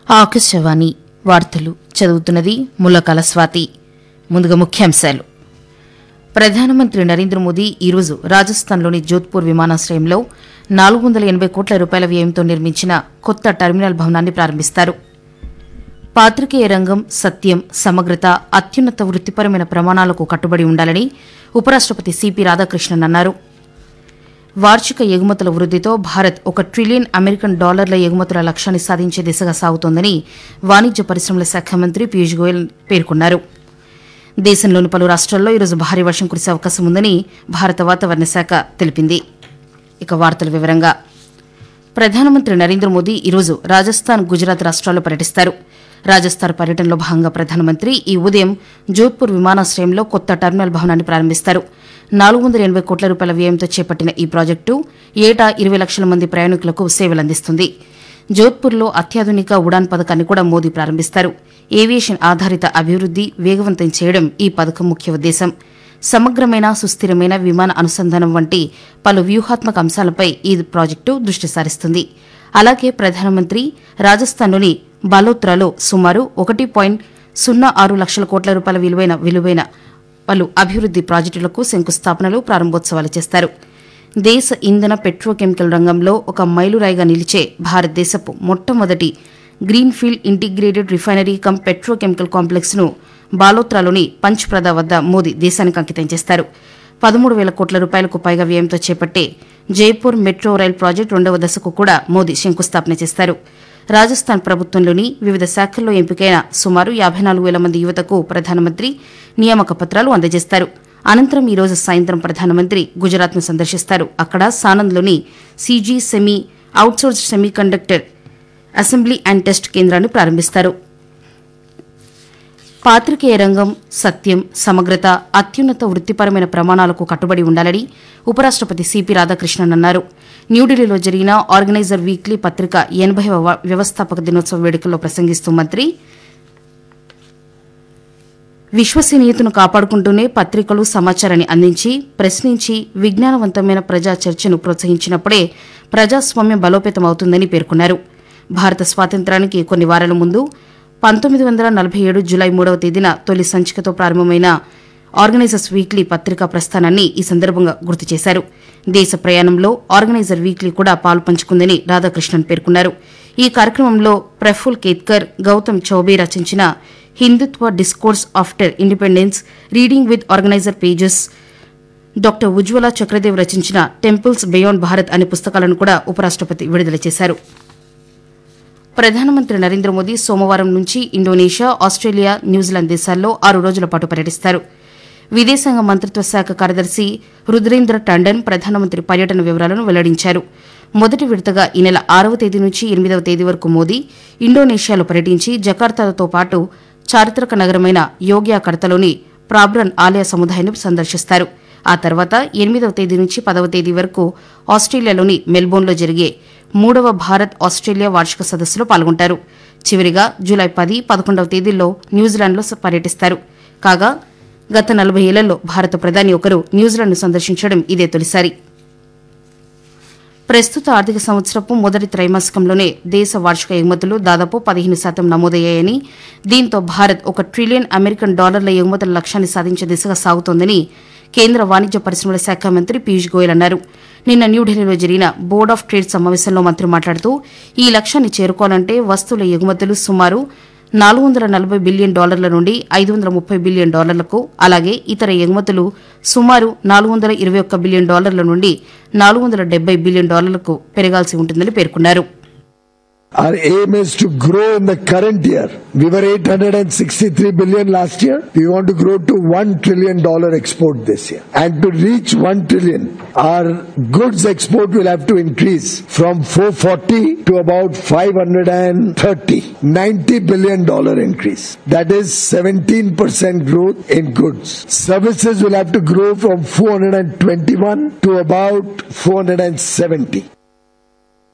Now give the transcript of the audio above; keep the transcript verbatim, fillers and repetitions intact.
ఆకాశవాణి వార్తలు చదువుతున్నది ములకాల స్వాతి. ముందుగా ముఖ్యాంశాలు. ప్రధానమంత్రి నరేంద్ర మోదీ ఈరోజు రాజస్థాన్లోని జోధ్పూర్ విమానాశ్రయంలో నాలుగు వందల ఎనబై కోట్ల రూపాయల వ్యయంతో నిర్మించిన కొత్త టెర్మినల్ భవనాన్ని ప్రారంభిస్తారు. పాత్రికేయ రంగం సత్యం, సమగ్రత, అత్యున్నత వృత్తిపరమైన ప్రమాణాలకు కట్టుబడి ఉండాలని ఉపరాష్టపతి సిపి రాధాకృష్ణన్ అన్నారు. వార్షిక ఎగుమతుల వృద్దితో భారత్ ఒక ట్రిలియన్ అమెరికన్ డాలర్ల ఎగుమతుల లక్ష్యాన్ని సాధించే దిశగా సాగుతోందని వాణిజ్య పరిశ్రమల శాఖ మంత్రి పీయూష్ గోయల్ పేర్కొన్నారు. దేశంలోని పలు రాష్ట్రాల్లో ఈరోజు భారీ వర్షం కురిసే అవకాశం ఉందని భారత వాతావరణ శాఖ తెలిపింది. ఇక వార్తల వివరంగా ప్రధానమంత్రి నరేంద్ర మోదీ ఈరోజు రాజస్థాన్, గుజరాత్ రాష్ట్రాల్లో పర్యటిస్తారు. రాజస్థాన్ పర్యటనలో భాగంగా ప్రధానమంత్రి ఈ ఉదయం జోధ్పూర్ విమానాశ్రయంలో కొత్త టెర్మినల్ భవనాన్ని ప్రారంభిస్తారు. నాలుగు వందల ఎనబై కోట్ల రూపాయల వ్యయంతో చేపట్టిన ఈ ప్రాజెక్టు ఏటా ఇరవై లక్షల మంది ప్రయాణికులకు సేవలందిస్తుంది. జోధ్పూర్లో అత్యాధునిక ఉడాన్ పథకాన్ని కూడా మోదీ ప్రారంభిస్తారు. ఏవియేషన్ ఆధారిత అభివృద్ది వేగవంతం చేయడం ఈ పథకం ముఖ్య ఉద్దేశం. సమగ్రమైన, సుస్థిరమైన విమాన అనుసంధానం వంటి పలు వ్యూహాత్మక అంశాలపై ఈ ప్రాజెక్టు దృష్టి సారిస్తుంది. అలాగే ప్రధానమంత్రి రాజస్థాన్లోని బాలోత్రాలో సుమారు ఒకటి పాయింట్ సున్నా ఆరు లక్షల కోట్ల రూపాయల విలువైన విలువైన పలు అభివృద్ది ప్రాజెక్టులకు శంకుస్థాపనలు, ప్రారంభోత్సవాలు చేస్తారు. దేశ ఇంధన, పెట్రోకెమికల్ రంగంలో ఒక మైలురాయిగా నిలిచే భారతదేశపు మొట్టమొదటి greenfield integrated refinery come petrochemical complex ను బాలోత్రాలోని పంచ్ప్రద వద్ద మోదీ దేశానికి అంకితం చేస్తారు. పదమూడు వేల కోట్ల రూపాయలకు పైగా వ్యయంతో చేపట్టే జైపూర్ మెట్రో రైల్ ప్రాజెక్టు రెండవ దశకు కూడా మోదీ శంకుస్థాపన చేస్తారు. రాజస్థాన్ ప్రభుత్వంలోని వివిధ శాఖల్లో ఎంపికైన సుమారు యాబై నాలుగు వేల మంది యువతకు ప్రధానమంత్రి నియామక పత్రాలు అందజేస్తారు. అనంతరం ఈ రోజు సాయంత్రం ప్రధానమంత్రి గుజరాత్ను సందర్శిస్తారు. అక్కడ సానంద్లోని CG semi outsource semi conductor assembly and test కేంద్రాన్ని ప్రారంభిస్తారు. పాత్రికేయ రంగం సత్యం, సమగ్రత, అత్యున్నత వృత్తిపరమైన ప్రమాణాలకు కట్టుబడి ఉండాలని ఉపరాష్టపతి సిపి రాధాకృష్ణన్ అన్నారు. న్యూఢిల్లీలో జరిగిన ఆర్గనైజర్ వీక్లీ పత్రిక ఎనభైవ వ్యవస్థాపక దినోత్సవ వేడుకల్లో ప్రసంగిస్తూ మంత్రి విశ్వసనీయతను కాపాడుకుంటూనే పత్రికలు సమాచారాన్ని అందించి, ప్రశ్నించి, విజ్ఞానవంతమైన ప్రజా చర్చను ప్రోత్సహించినప్పుడే ప్రజాస్వామ్యం బలోపేతం అవుతుందని పేర్కొన్నారు. భారత స్వాతంత్ర్యానికి కొన్ని వారాల ముందు పంతొమ్మిది వందల నలభై ఏడు జులై మూడవ తేదీన తొలి సంచికతో ప్రారంభమైన ఆర్గనైజర్స్ వీక్లీ పత్రికా ప్రస్థానాన్ని ఈ సందర్భంగా గుర్తు చేశారు. దేశ ప్రయాణంలో ఆర్గనైజర్ వీక్లీ కూడా పాలు పంచుకుందని రాధాకృష్ణన్ పేర్కొన్నారు. ఈ కార్యక్రమంలో ప్రఫుల్ కేత్కర్, గౌతమ్ చౌబే రచించిన హిందుత్వ discourse after independence, reading with organiser pages, doctor ఉజ్వల చక్రదేవ్ రచించిన టెంపుల్స్ బియాండ్ భారత్ అనే పుస్తకాలను కూడా ఉపరాష్టపతి విడుదల చేశారు. ప్రధానమంత్రి నరేంద్ర మోదీ సోమవారం నుంచి ఇండోనేషియా, ఆస్ట్రేలియా, న్యూజిలాండ్ దేశాల్లో ఆరు రోజుల పాటు పర్యటిస్తారు. విదేశాంగ మంత్రిత్వ శాఖ కార్యదర్శి రుద్రేంద్ర టండన్ ప్రధానమంత్రి పర్యటన వివరాలను వెల్లడించారు. మొదటి విడతగా ఈ నెల ఆరవ తేదీ నుంచి ఎనిమిదవ తేదీ వరకు మోదీ ఇండోనేషియాలో పర్యటించి జకార్తాతో పాటు చారిత్రక నగరమైన యోగ్యాకర్తలోని ప్రాబ్రన్ ఆలయ సముదాయాన్ని సందర్శిస్తారు. ఆ తర్వాత ఎనిమిదవ తేదీ నుంచి పదవ తేదీ వరకు ఆస్ట్రేలియాలోని మెల్బోర్న్లో జరిగే మూడవ భారత్ ఆస్ట్రేలియా వార్షిక సదస్సులో పాల్గొంటారు. చివరిగా జూలై పది, పదకొండవ తేదీల్లో న్యూజిలాండ్లో పర్యటిస్తారు. కాగా గత నలభై ఏళ్లలో భారత ప్రధాని ఒకరు న్యూజిలాండ్ను సందర్శించడం ఇదే తొలిసారి. ప్రస్తుత ఆర్థిక సంవత్సరపు మొదటి త్రైమాసికంలోనే దేశ వార్షిక ఎగుమతులు దాదాపు పదిహేను శాతం నమోదయ్యాయని, దీంతో భారత్ ఒక ట్రిలియన్ అమెరికన్ డాలర్ల ఎగుమతుల లక్ష్యాన్ని సాధించే దిశగా సాగుతోందని కేంద్ర వాణిజ్య పరిశ్రమల శాఖ మంత్రి పీయూష్ గోయల్ అన్నారు. నిన్న న్యూఢిల్లీలో జరిగిన బోర్డ్ ఆఫ్ ట్రేడ్ సమావేశంలో మంత్రి మాట్లాడుతూ ఈ లక్ష్యాన్ని చేరుకోవాలంటే వస్తువుల ఎగుమతులు సుమారు నాలుగు వందల నలభై బిలియన్ డాలర్ల నుండి ఐదు వందల ముప్పై బిలియన్ డాలర్లకు, అలాగే ఇతర ఎగుమతులు సుమారు నాలుగు వందల ఇరవై ఒక్క బిలియన్ డాలర్ల నుండి నాలుగు వందల డెబ్బై బిలియన్ డాలర్లకు పెరగాల్సి ఉంటుందని పేర్కొన్నారు. Our aim is to grow in the current year. We were eight hundred sixty-three billion last year. We want to grow to one trillion dollar export this year. And to reach one trillion, our goods export will have to increase from four hundred forty to about five hundred thirty. ninety billion dollar increase. That is seventeen percent growth in goods. Services will have to grow from four hundred twenty-one to about four hundred seventy.